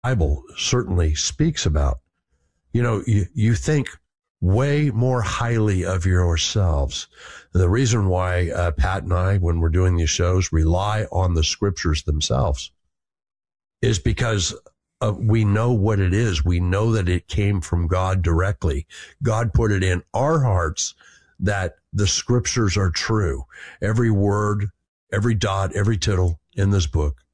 Bible certainly speaks about. You know, you think way more highly of yourselves. The reason why Pat and I, when we're doing these shows, rely on the scriptures themselves is because we know what it is. We know that it came from God directly. God put it in our hearts that the scriptures are true. Every word, every dot, every tittle in this book